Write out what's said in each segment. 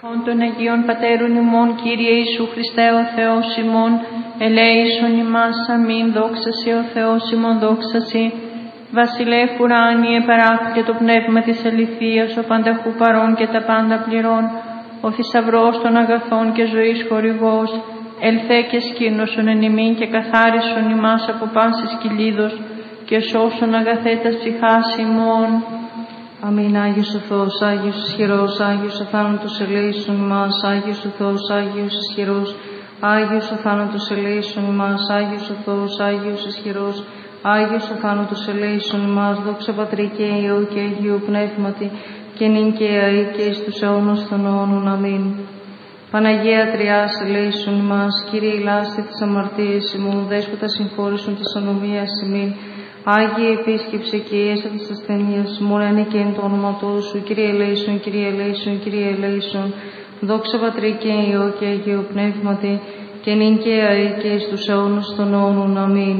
Των Αγίων Πατέρων ημών, Κύριε Ιησού Χριστέ ο Θεός ημών, ελέησον ημάς αμήν, δόξα σοι ο Θεός ημών, δόξα σοι. Βασιλεύ ουράνιε, παράκλητε το πνεύμα της αληθείας, ο πανταχού παρών και τα πάντα πληρών, ο θησαυρός των αγαθών και ζωής χορηγός, ελθέ και σκήνωσον εν ημίν και καθάρισον ημάς από πάσης κυλίδος και σώσον αγαθέτας ψυχάς ημών. Αμήν. Άγιος ο Θεός, Άγιος ισχυρός, Άγιος ο θάνατος ελέησον ημάς, Άγιος ο Θεός, Άγιος ισχυρός, Άγιος ο θάνατος ελέησον ημάς, Άγιος ο Θεός, Άγιος ισχυρός, Άγιος ο θάνατος ελέησον ημάς, δόξα Πατρί και Υιό και Αγίου Πνεύματι, και νυν και αεί και εις τους αιώνας των αιώνων. Αμήν. Παναγία Τριάς ελέησον ημάς, Κύριε ηλάστη τις αμαρτίες ημών, Δέσποτα συγχώρησον της ανομίας ημίν, Άγιε επίσκεψε και ιέσα της ασθενείας μου, είναι και εν το όνοματό σου, Κύριε ελέησον, Κύριε ελέησον, Κύριε ελέησον, δόξα Πατρί και Υιό και Αγίου Πνεύματι, και νυν και αεί και εις τους αιώνας των αιώνων. Αμήν.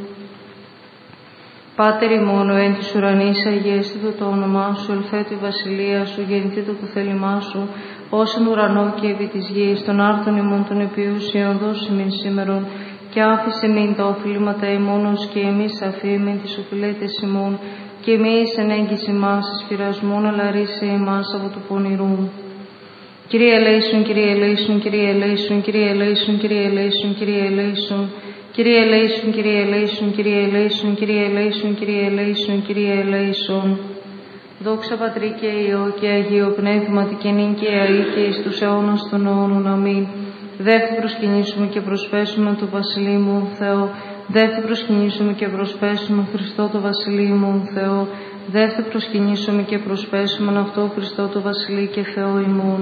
Πάτερ ημών, ο εν της ουρανής, αγιέστητο το όνομά σου, ελθέτω η βασιλεία σου, γεννηθήτω το θέλημά σου, ως εν ουρανό και επί της γης, των άρθων ημών των επιούσιων, δώσει μην σήμερον, και άφησε μην τα οφείλματα ημώνος και εμείς αφήμεν τις οφειλέτες ημών, και εμείς εν έγκυση μας εις πειρασμόν, αλλά ρίσε εμάς από του πονηρού. Κύριε ελέησον, Κύριε ελέησον, Κύριε ελέησον, Κύριε ελέησον, Κύριε ελέησον, Κύριε ελέησον, Κύριε ελέησον, Κύριε ελέησον, Κύριε ελέησον, Κύριε ελέησον, Κύριε ελέησον, Κύριε ελέησον. Δόξα Πατρί και Υιό και Αγίο Πνεύματι, και νυν και αεί και εις τους αιώνας των αιώνων. Αμήν. Δεύτε προσκυνήσουμε και προσπέσουμε το Βασιλεί μου Θεό. Δεύτε προσκυνήσουμε και προσπέσουμε Χριστό το Βασιλεί μου Θεό. Δεύτε προσκυνήσουμε και προσπέσουμε αυτό Χριστό το Βασιλεί και Θεό ημών.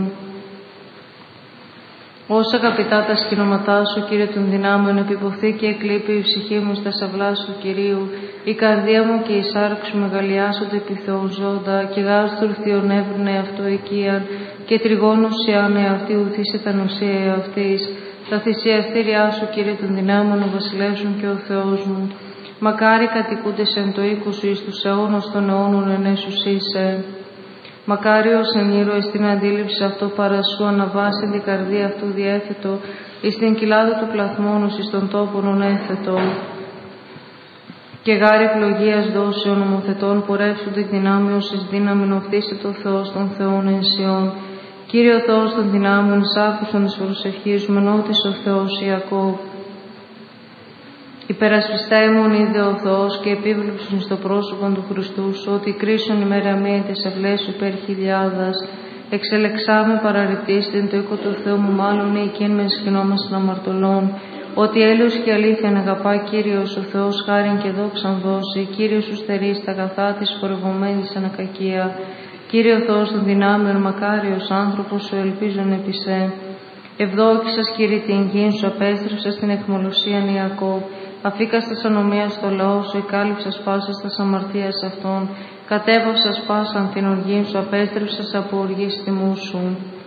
Όσα αγαπητά τα σκηνώματά σου, Κύριε των δυνάμεων, επιποθεί και εκλείπει η ψυχή μου στα σαυλά σου, Κυρίου. Η καρδία μου και η σάρξ σου μεγαλειάσονται επί Θεού ζώντα, και γάστορ θείον έβρνε αυτό οικίαν, και τριγώνους εάν εαυτή ουθήσε τα νοσία εαυτής. Τα θυσιαστήριά σου, Κύριε των δυνάμεων, ο βασιλεύσουν και ο Θεός μου. Μακάρι κατοικούντες εν το οίκο σου εις τους αιώνας των αιώνων εν έσους είσαι. Μακάριος εν ήρωες την αντίληψη αυτό παρασού, αναβάσει την καρδία αυτού διέθετο, εις την κοιλάδα του πλαθμόνος εις των τόπων ονέθετο. Και γάρι ευλογίας δόσεων νομοθετών πορεύσονται δυνάμεως εις δύναμην οφθήσε το Θεός των Θεών ενσιών. Κύριε ο Θεός των δυνάμεων, εις άκουσον της προσευχής μου, ενώτης ο Θεός Ιακώβ. Υπερασπιστά ημών είδε ο Θεός και επίβλεψον στο πρόσωπο του Χριστού σου, ότι κρίσον ημέρα μία τες αυλές σου υπέρ χιλιάδας. Εξελεξάμε παραρρυπτήστην το οίκο του Θεού μου, μάλλον εκείν με σχηνόμαστε αμαρτωλών. Ότι έλεος και αλήθεια αγαπά Κύριος ο Θεός, χάριν και δόξαν δώσει. Κύριος σου στερεί στα αγαθά της χορευωμένης ανακακία. Κύριε ο Θεός των δυνάμεων, μακάριος άνθρωπος σου ελπίζον επί σε. Ευδόκησας, Κύριε, την γην σου, απέστρεψας την αιχμαλωσίαν Ιακώβ. Αφήκαστας ανομία στο λαό σου, εκάλυψας πάσας τας αμαρτίας αυτών. Κατέβαυσας πάσαν την οργήν σου, απέστρεψας από οργής τιμού σου.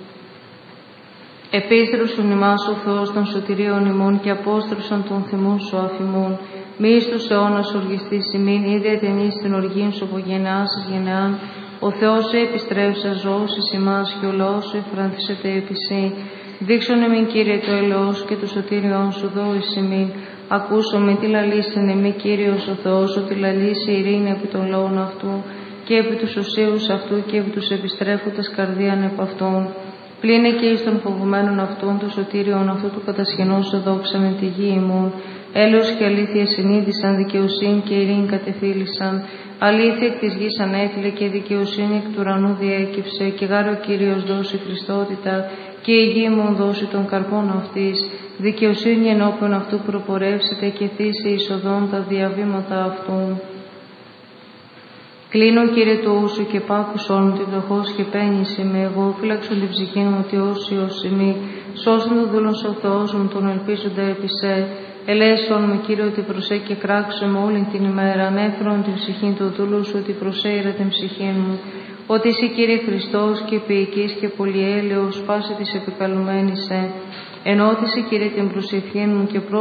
Επίστρεψον ημάς ο Θεός των σωτηρίων ημών και απόστρεψαν τον θυμό σου αφημών. Μη εις τους αιώνας οργιστής ημίν, ήδη ετενείς την οργήν σου από γενεάς εις γενεάν. Ο Θεός σου επιστρέψα ζώσεις ημάς και ο λαός σου εφρανθήσεται επί σύ. Δείξον εμήν, Κύριε, το έλεος σου και το σωτήριον σου δώεις ημίν. Ακούσομαι τι λαλείς εν εμή, Κύριος ο Θεός, ότι λαλείς η ειρήνη επί των λαών αυτού και επί τους οσίους αυτού και επί τους επιστρέφοντες καρδίαν επ' αυτών. Πλήνε και εις των φοβουμένων αυτών το σωτήριον αυτού του κατασχενός δόξα με τη γη ημών. Έλεος και αλήθεια συνείδησαν, δικαιοσύνη και ειρήνη κατεφύλησαν. Αλήθεια εκ της γης ανέφυλε και δικαιοσύνη εκ του ουρανού διέκυψε. Και γάρε ο Κύριος δώσει Χριστότητα και η γη ημών δώσει των καρπών αυτής. Δικαιοσύνη ενώπιον αυτού προπορεύσετε και θύσει εισοδόν τα διαβήματα αυτού. Κλείνω, Κύριε, το ούσου και πάκουσον τη φτωχός και πένισε με. Εγώ φύλαξον την ψυχή μου ότι όσοι ημί. Σώσον τον δούλον ο Θεός μου, τον ελπίζοντα επί σε. Ελέησον με, Κύριε, ότι προσέ και κράξω με όλη την ημέρα. Ανέφερον την ψυχή του δούλου σου, ότι προσέειρα την ψυχή μου. Ότι εσύ, Κύριε Χριστός, και ποιητής και πολυέλεος, πάση της επικαλουμένης σε. Ενώτησε, Κύριε, την προσευχή μου και